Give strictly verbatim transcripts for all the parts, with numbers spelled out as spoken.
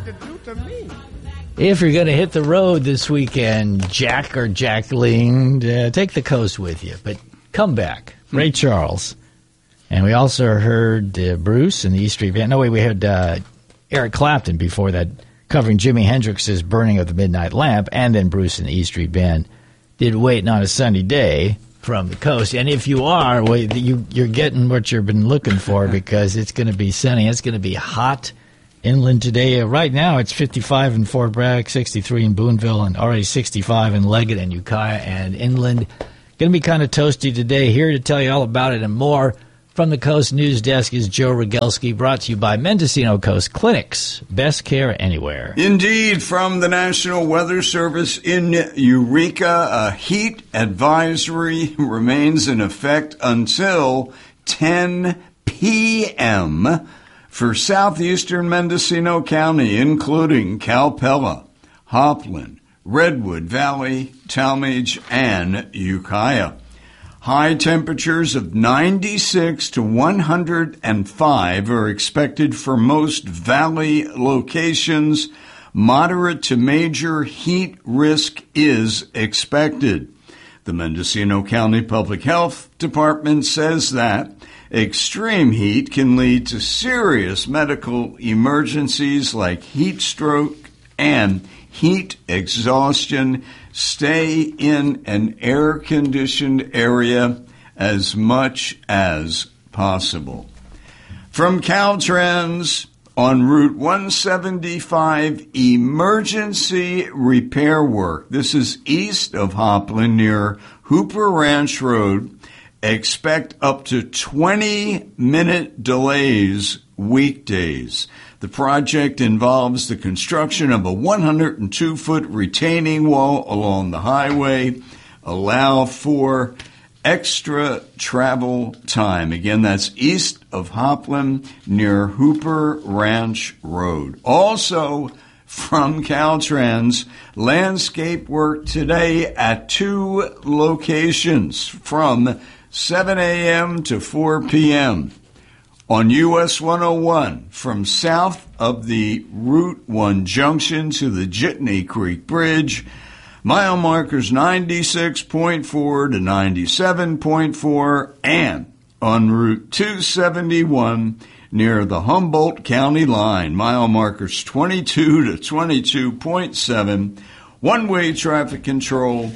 to do to me? If you're going to hit the road this weekend, Jack or Jacqueline, uh, take the coast with you. But come back. Ray Charles. And we also heard uh, Bruce in the East Street Band. No, wait, we had uh, Eric Clapton before that, covering Jimi Hendrix's Burning of the Midnight Lamp, and then Bruce in the East Street Band did Waiting on a Sunny Day from the coast. And if you are, well, you, you're getting what you've been looking for, because it's going to be sunny. It's going to be hot inland today. Uh, right now, it's fifty-five in Fort Bragg, sixty-three in Boonville, and already sixty-five in Leggett and Ukiah, and inland. Going to be kind of toasty today. Here to tell you all about it and more from the Coast News Desk is Joe Rogelski, brought to you by Mendocino Coast Clinics. Best care anywhere. Indeed, from the National Weather Service in Eureka, a heat advisory remains in effect until ten p.m. for southeastern Mendocino County, including Calpella, Hopland, Redwood Valley, Talmadge, and Ukiah. High temperatures of ninety-six to one hundred five are expected for most valley locations. Moderate to major heat risk is expected. The Mendocino County Public Health Department says that extreme heat can lead to serious medical emergencies like heat stroke and heat exhaustion. Stay in an air-conditioned area as much as possible. From Caltrans, on Route one seventy-five, emergency repair work. This is east of Hopland near Hooper Ranch Road. Expect up to twenty-minute delays weekdays. The project involves the construction of a one hundred two foot retaining wall along the highway. Allow for extra travel time. Again, that's east of Hopland near Hooper Ranch Road. Also from Caltrans, landscape work today at two locations from seven a.m. to four p.m. On U S one oh one, from south of the Route one junction to the Jitney Creek Bridge, mile markers ninety-six point four to ninety-seven point four, and on Route two seventy-one near the Humboldt County line, mile markers twenty-two to twenty-two point seven, one-way traffic control,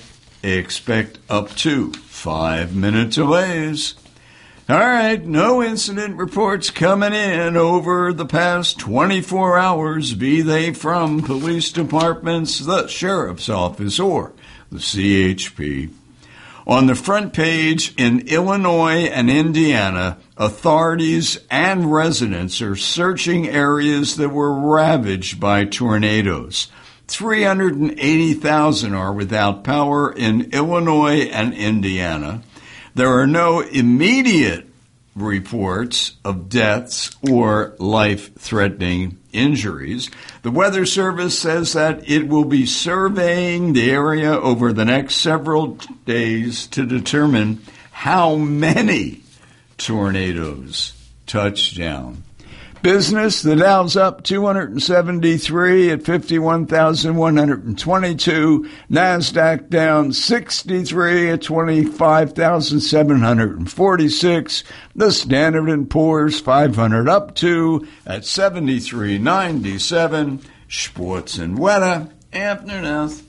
expect up to five-minute delays. All right, no incident reports coming in over the past twenty-four hours, be they from police departments, the sheriff's office, or the C H P. On the front page, in Illinois and Indiana, authorities and residents are searching areas that were ravaged by tornadoes. three hundred eighty thousand are without power in Illinois and Indiana. There are no immediate reports of deaths or life-threatening injuries. The Weather Service says that it will be surveying the area over the next several days to determine how many tornadoes touch down. Business, the Dow's up two hundred seventy-three at fifty-one thousand one hundred twenty-two. NASDAQ down sixty-three at twenty-five thousand seven hundred forty-six. The Standard and Poor's five hundred up two at seventy-three ninety-seven. Sports and weather, Anthony Nath.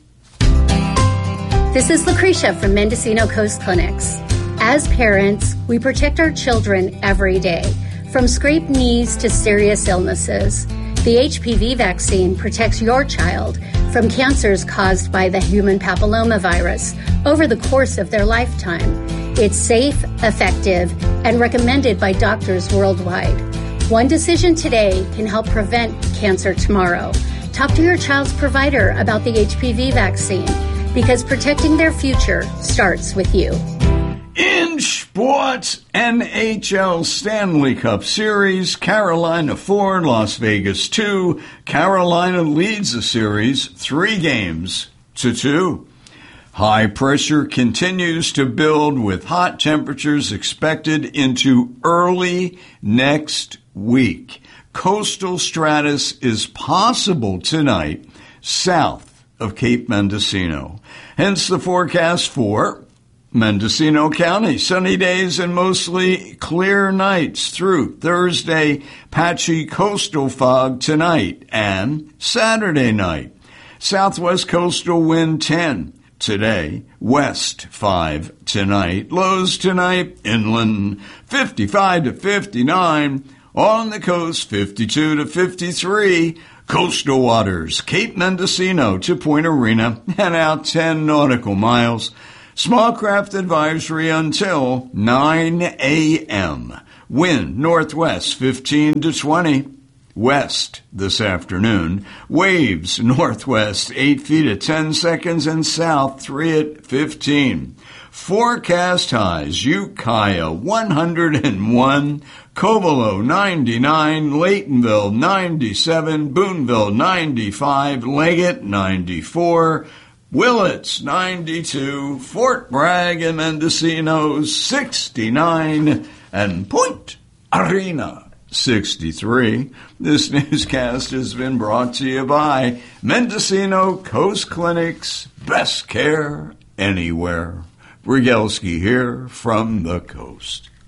This is Lucretia from Mendocino Coast Clinics. As parents, we protect our children every day. From scraped knees to serious illnesses, the H P V vaccine protects your child from cancers caused by the human papillomavirus over the course of their lifetime. It's safe, effective, and recommended by doctors worldwide. One decision today can help prevent cancer tomorrow. Talk to your child's provider about the H P V vaccine, because protecting their future starts with you. In sports, N H L Stanley Cup Series, Carolina four, Las Vegas two. Carolina leads the series three games to two. High pressure continues to build with hot temperatures expected into early next week. Coastal stratus is possible tonight south of Cape Mendocino. Hence the forecast for Mendocino County. Sunny days and mostly clear nights through Thursday. Patchy coastal fog tonight and Saturday night. Southwest coastal wind ten. Today, west five tonight. Lows tonight, inland fifty-five to fifty-nine. On the coast, fifty-two to fifty-three. Coastal waters, Cape Mendocino to Point Arena, and out ten nautical miles. Small craft advisory until nine a.m. Wind northwest fifteen to twenty. West this afternoon. Waves northwest eight feet at ten seconds and south three at fifteen. Forecast highs, Ukiah one hundred one, Covelo ninety-nine, Laytonville ninety-seven, Boonville ninety-five, Leggett ninety-four, Willits ninety-two, Fort Bragg and Mendocino sixty-nine, and Point Arena sixty-three. This newscast has been brought to you by Mendocino Coast Clinic's best care anywhere. Brzegalski here from the coast.